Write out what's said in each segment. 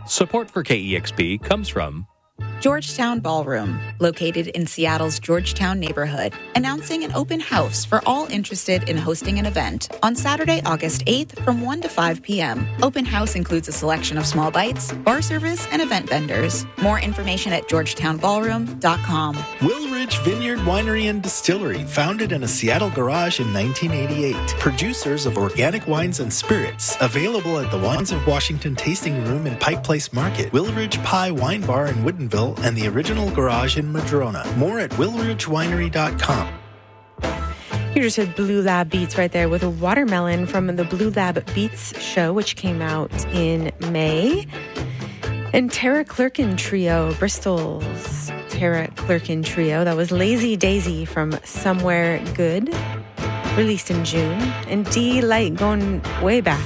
Support for KEXP comes from Georgetown Ballroom, located in Seattle's Georgetown neighborhood, announcing an open house for all interested in hosting an event on Saturday, August 8th from 1 to 5 p.m. Open house includes a selection of small bites, bar service, and event vendors. More information at georgetownballroom.com. Willridge Vineyard Winery and Distillery, founded in a Seattle garage in 1988. Producers of organic wines and spirits, available at the Wines of Washington Tasting Room in Pike Place Market, Willridge Pie Wine Bar in Woodinville, and the original garage in Madrona. More at willridgewinery.com. You just heard Blue Lab Beats right there with a watermelon from the Blue Lab Beats show, which came out in May. And Tara Clerkin Trio, Bristol's Tara Clerkin Trio. That was Lazy Daisy from Somewhere Good, released in June. And D-Light going way back,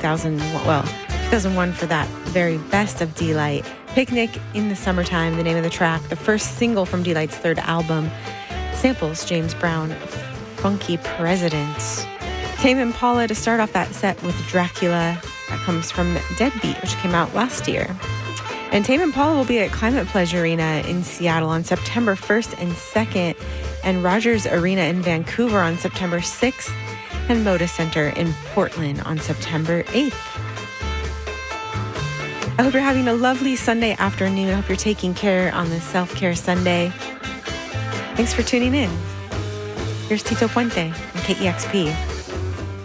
2001 for that very best of D-Light. Picnic in the Summertime, the name of the track, the first single from D-Light's third album. Samples James Brown, Funky President. Tame Impala to start off that set with Dracula. That comes from Deadbeat, which came out last year. And Tame Impala will be at Climate Pledge Arena in Seattle on September 1st and 2nd, and Rogers Arena in Vancouver on September 6th, and Moda Center in Portland on September 8th. I hope you're having a lovely Sunday afternoon. I hope you're taking care on this Self-Care Sunday. Thanks for tuning in. Here's Tito Puente on KEXP.